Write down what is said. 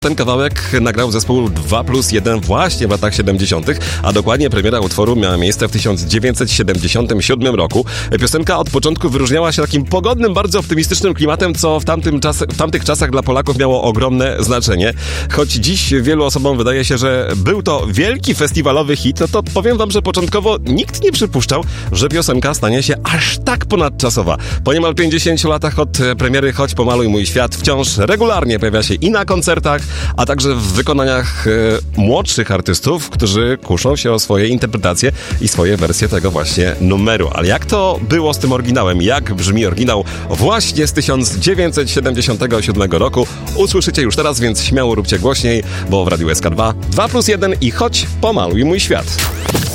Ten kawałek nagrał zespół 2+1 właśnie w latach 70., a dokładnie premiera utworu miała miejsce w 1977 roku. Piosenka od początku wyróżniała się takim pogodnym, bardzo optymistycznym klimatem, co w tamtych czasach dla Polaków miało ogromne znaczenie. Choć dziś wielu osobom wydaje się, że był to wielki festiwalowy hit, to powiem wam, że początkowo nikt nie przypuszczał, że piosenka stanie się aż tak ponadczasowa. Po niemal 50 latach od premiery Chodź pomaluj mój świat wciąż regularnie pojawia się i na koncertach, a także w wykonaniach młodszych artystów, którzy kuszą się o swoje interpretacje i swoje wersje tego właśnie numeru. Ale jak to było z tym oryginałem? Jak brzmi oryginał właśnie z 1977 roku? Usłyszycie już teraz, więc śmiało róbcie głośniej, bo w Radiu SK2 2+1 i Chodź pomaluj mój świat.